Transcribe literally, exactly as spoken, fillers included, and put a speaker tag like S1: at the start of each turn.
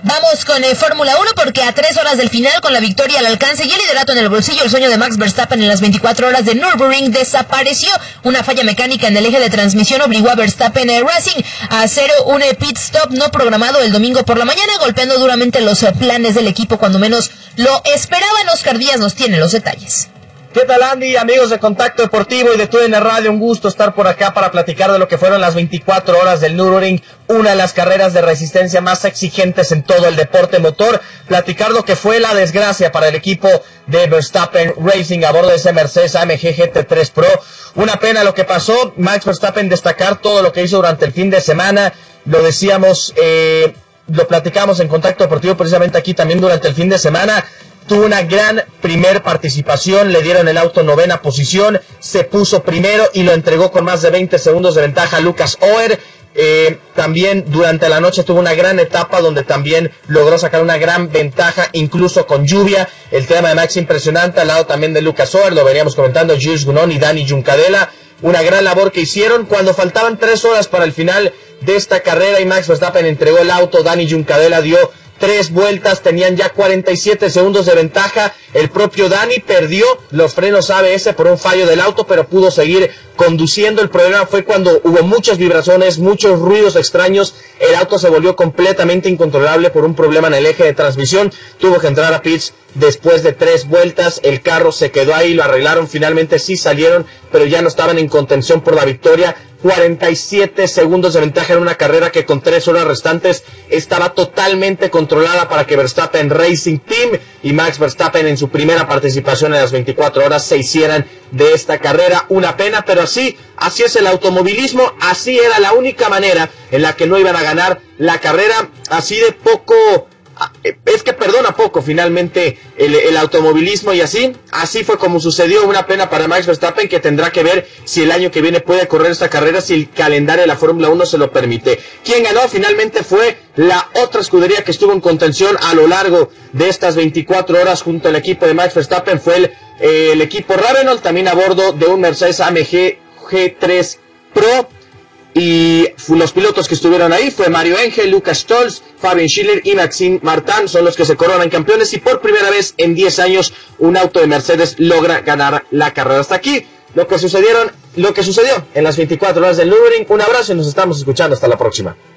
S1: Vamos con eh, Fórmula uno porque a tres horas del final, con la victoria al alcance y el liderato en el bolsillo, el sueño de Max Verstappen en las veinticuatro horas de Nürburgring desapareció. Una falla mecánica en el eje de transmisión obligó a Verstappen eh, Racing a hacer un eh, pit stop no programado el domingo por la mañana, golpeando duramente los eh, planes del equipo cuando menos lo esperaban. Oscar Díaz nos tiene los detalles.
S2: ¿Qué tal, Andy? Amigos de Contacto Deportivo y de T U D N Radio, un gusto estar por acá para platicar de lo que fueron las veinticuatro horas del Nürburgring, una de las carreras de resistencia más exigentes en todo el deporte motor. Platicar lo que fue la desgracia para el equipo de Verstappen Racing a bordo de ese Mercedes A M G G T tres Pro. Una pena lo que pasó. Max Verstappen, destacar todo lo que hizo durante el fin de semana. Lo decíamos, eh, lo platicamos en Contacto Deportivo precisamente aquí también durante el fin de semana. Tuvo una gran primer participación, le dieron el auto novena posición, se puso primero y lo entregó con más de veinte segundos de ventaja a Lucas Oer. Eh, también durante la noche tuvo una gran etapa donde también logró sacar una gran ventaja, incluso con lluvia. El tema de Max impresionante, al lado también de Lucas Oer, lo veníamos comentando Jules Gunón y Dani Juncadella. Una gran labor que hicieron cuando faltaban tres horas para el final de esta carrera y Max Verstappen entregó el auto. Dani Juncadella dio tres vueltas, tenían ya cuarenta y siete segundos de ventaja. El propio Dani perdió los frenos A B S por un fallo del auto, pero pudo seguir conduciendo. El problema fue cuando hubo muchas vibraciones, muchos ruidos extraños. El auto se volvió completamente incontrolable por un problema en el eje de transmisión. Tuvo que entrar a pits después de tres vueltas. El carro se quedó ahí, lo arreglaron. Finalmente sí salieron, pero ya no estaban en contención por la victoria. cuarenta y siete segundos de ventaja en una carrera que con tres horas restantes estaba totalmente controlada para que Verstappen Racing Team y Max Verstappen en su primera participación en las veinticuatro horas se hicieran de esta carrera. Una pena, pero así, así es el automovilismo, así era la única manera en la que no iban a ganar la carrera, así de poco... Es que perdona poco finalmente el, el automovilismo y así, así fue como sucedió. Una pena para Max Verstappen, que tendrá que ver si el año que viene puede correr esta carrera, si el calendario de la Fórmula uno se lo permite. Quien ganó finalmente fue la otra escudería que estuvo en contención a lo largo de estas veinticuatro horas junto al equipo de Max Verstappen, fue el, eh, el equipo Ravenol, también a bordo de un Mercedes A M G G tres Pro. Y los pilotos que estuvieron ahí fue Mario Engel, Lucas Stolz, Fabian Schiller y Maxime Martin, son los que se coronan campeones y por primera vez en diez años un auto de Mercedes logra ganar la carrera. Hasta aquí lo que sucedieron, lo que sucedió en las veinticuatro horas del Nürburgring. Un abrazo y nos estamos escuchando hasta la próxima.